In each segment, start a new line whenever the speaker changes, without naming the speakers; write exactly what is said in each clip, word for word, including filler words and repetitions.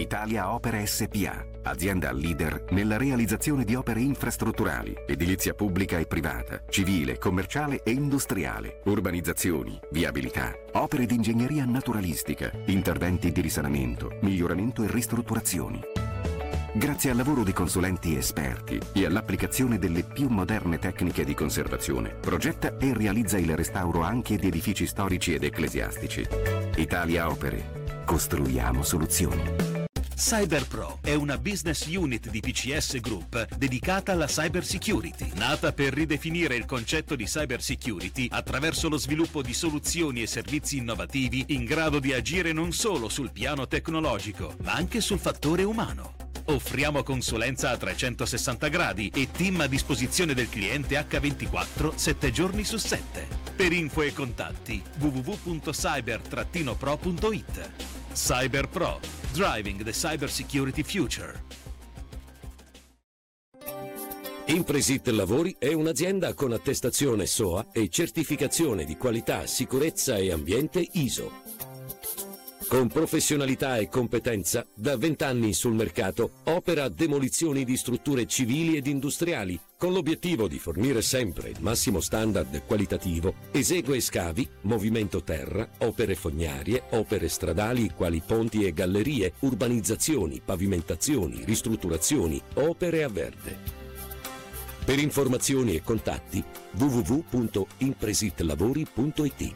Italia Opere S P A, azienda leader nella realizzazione di opere infrastrutturali, edilizia pubblica e privata, civile, commerciale e industriale, urbanizzazioni, viabilità, opere di ingegneria naturalistica, interventi di risanamento, miglioramento e ristrutturazioni. Grazie al lavoro di consulenti esperti e all'applicazione delle più moderne tecniche di conservazione, progetta e realizza il restauro anche di edifici storici ed ecclesiastici. Italia Opere. Costruiamo soluzioni.
CyberPro è una business unit di P C S Group dedicata alla cyber security, nata per ridefinire il concetto di cyber security attraverso lo sviluppo di soluzioni e servizi innovativi in grado di agire non solo sul piano tecnologico, ma anche sul fattore umano. Offriamo consulenza a trecentosessanta gradi e team a disposizione del cliente acca ventiquattro, sette giorni su sette. Per info e contatti w w w punto cyber pro punto it. CyberPro, driving the cyber security future.
Impresit Lavori è un'azienda con attestazione S O A e certificazione di qualità, sicurezza e ambiente I S O. Con professionalità e competenza, da vent'anni sul mercato, opera demolizioni di strutture civili ed industriali, con l'obiettivo di fornire sempre il massimo standard qualitativo, esegue scavi, movimento terra, opere fognarie, opere stradali quali ponti e gallerie, urbanizzazioni, pavimentazioni, ristrutturazioni, opere a verde. Per informazioni e contatti w w w punto impresitlavori punto it.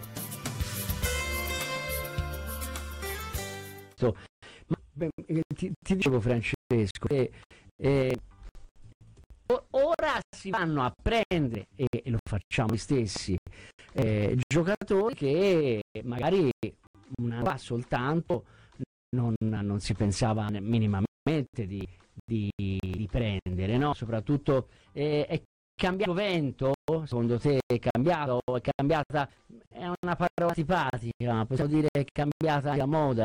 Ma, beh, ti, ti dicevo, Francesco, che eh, ora si vanno a prendere, e, e lo facciamo noi stessi, eh, giocatori che magari un anno fa soltanto non, non si pensava minimamente di, di, di prendere, no? Soprattutto eh, è cambiato vento, secondo te è cambiato, è cambiata, è una parola antipatica, ma possiamo dire che è cambiata la moda?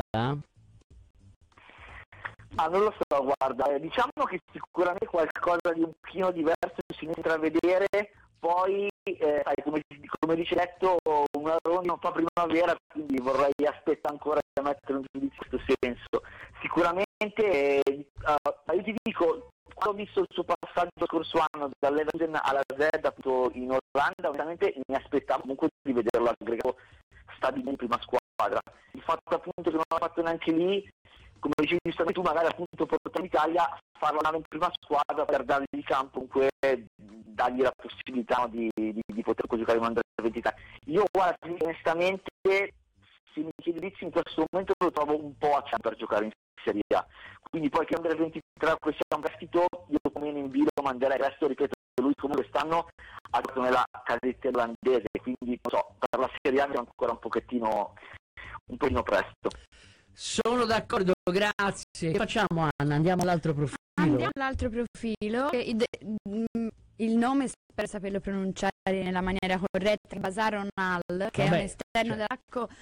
Ah, non lo so, guarda, eh, diciamo che sicuramente qualcosa di un pochino diverso si inizia a vedere, poi eh, sai, come, come dice detto, una ronda non fa primavera, quindi vorrei aspettare ancora di mettere un giudizio in questo senso. Sicuramente, eh, uh, io ti dico, quando ho visto il suo passaggio lo scorso anno dall'Everton alla Z appunto in Olanda, ovviamente mi aspettavo comunque di vederlo aggregato stabile in prima squadra. Il fatto appunto che non l'ha fatto neanche lì, come dicevi giustamente tu, magari appunto portare l'Italia, farla andare in prima squadra per dargli il campo, comunque dargli la possibilità di, di, di poter giocare in un'andata vendita. Io guarda, onestamente, se mi chiedi Rizzi in questo momento lo trovo un po' a per giocare in Serie A. Quindi poi che under ventitré questo sia un prestito, io come in invito manderei il resto, ripeto, lui comunque quest'anno ha giocato nella cadetta olandese, quindi non so, per la Serie A è ancora un pochettino un pochino presto.
Sono d'accordo, grazie. Che facciamo, Anna? Andiamo all'altro profilo.
Andiamo all'altro profilo. Il, il nome spero saperlo pronunciare nella maniera corretta. Basaronal, che Vabbè, è un esterno cioè. dell'Acco